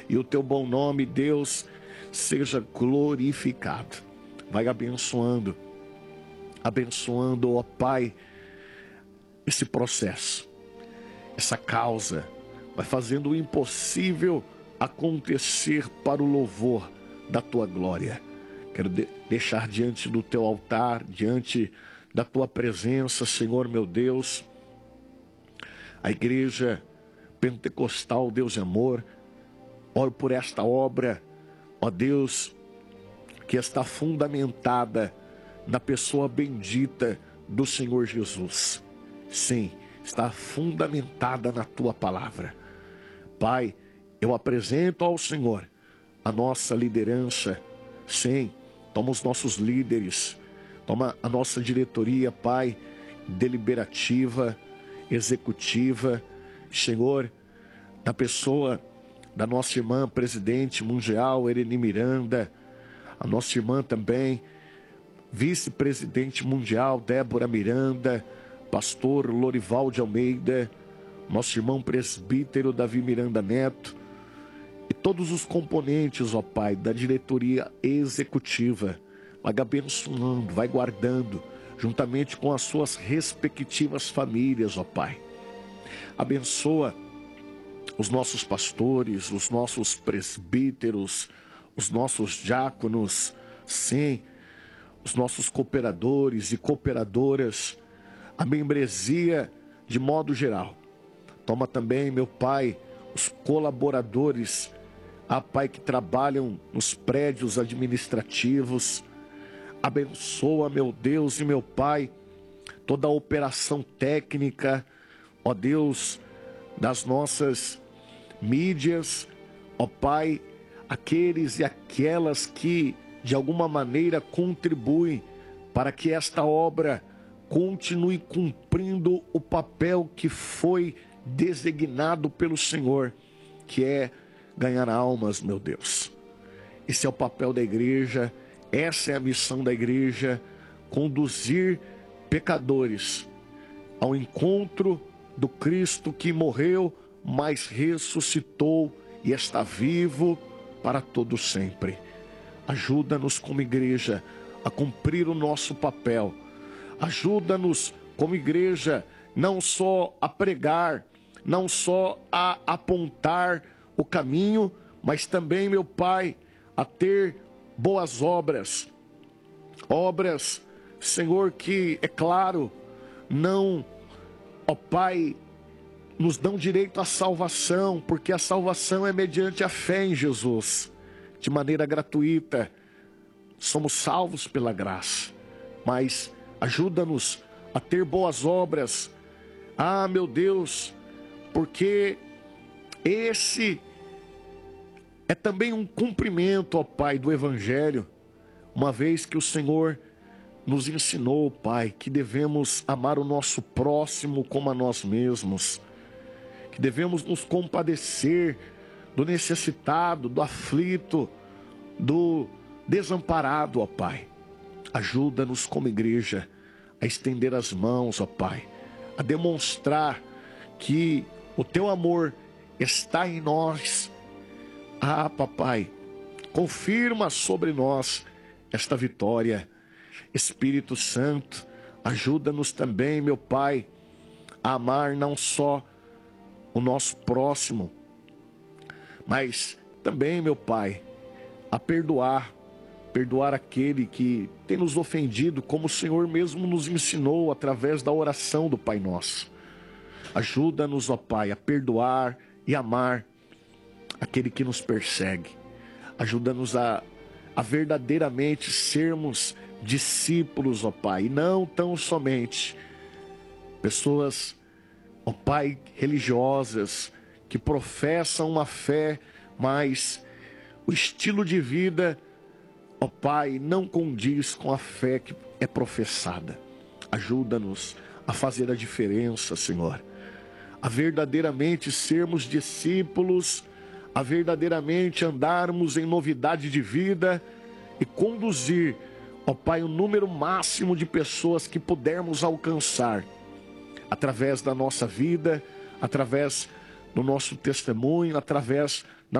e o teu bom nome, Deus, seja glorificado. Vai abençoando, ó Pai, esse processo, essa causa, vai fazendo o impossível acontecer para o louvor da tua glória. Quero deixar diante do teu altar, diante da tua presença, Senhor meu Deus, a igreja pentecostal, Deus de amor. Oro por esta obra, ó Deus, que está fundamentada na pessoa bendita do Senhor Jesus. Sim, está fundamentada na tua palavra. Pai, eu apresento ao Senhor a nossa liderança. Sim, toma os nossos líderes, toma a nossa diretoria, Pai, deliberativa, executiva, Senhor, na pessoa da nossa irmã presidente mundial, Ereni Miranda, a nossa irmã também, vice-presidente mundial, Débora Miranda, pastor Lorival de Almeida, nosso irmão presbítero Davi Miranda Neto, e todos os componentes, ó Pai, da diretoria executiva. Vai abençoando, vai guardando, juntamente com as suas respectivas famílias, ó Pai. Abençoa os nossos pastores, os nossos presbíteros, os nossos diáconos, sim, os nossos cooperadores e cooperadoras, a membresia de modo geral. Toma também, meu Pai, os colaboradores, Pai, que trabalham nos prédios administrativos. Abençoa, meu Deus e meu Pai, toda a operação técnica, ó Deus, das nossas mídias, ó Pai, aqueles e aquelas que de alguma maneira contribuem para que esta obra continue cumprindo o papel que foi designado pelo Senhor, que é ganhar almas, meu Deus. Esse é o papel da igreja, essa é a missão da igreja, conduzir pecadores ao encontro do Cristo que morreu, mas ressuscitou e está vivo para todo sempre. Ajuda-nos como igreja a cumprir o nosso papel. Ajuda-nos como igreja não só a pregar, não só a apontar o caminho, mas também, meu Pai, a ter boas obras. Obras, Senhor, que, é claro, não, ó Pai, nos dão direito à salvação, porque a salvação é mediante a fé em Jesus, de maneira gratuita. Somos salvos pela graça, mas ajuda-nos a ter boas obras. Ah, meu Deus, porque esse é também um cumprimento, ó Pai, do Evangelho, uma vez que o Senhor nos ensinou, Pai, que devemos amar o nosso próximo como a nós mesmos, que devemos nos compadecer do necessitado, do aflito, do desamparado, ó Pai. Ajuda-nos como igreja a estender as mãos, ó Pai, a demonstrar que o Teu amor está em nós. Ah, Papai, confirma sobre nós esta vitória. Espírito Santo, ajuda-nos também, meu Pai, a amar não só o nosso próximo, mas também, meu Pai, a perdoar aquele que tem nos ofendido, como o Senhor mesmo nos ensinou através da oração do Pai Nosso. Ajuda-nos, ó Pai, a perdoar e amar aquele que nos persegue. Ajuda-nos a verdadeiramente sermos discípulos, ó Pai, e não tão somente pessoas, ó Pai, religiosas, que professam uma fé, mas o estilo de vida, ó Pai, não condiz com a fé que é professada. Ajuda-nos a fazer a diferença, Senhor, a verdadeiramente sermos discípulos, a verdadeiramente andarmos em novidade de vida e conduzir, ó Pai, o número máximo de pessoas que pudermos alcançar através da nossa vida, através do nosso testemunho, através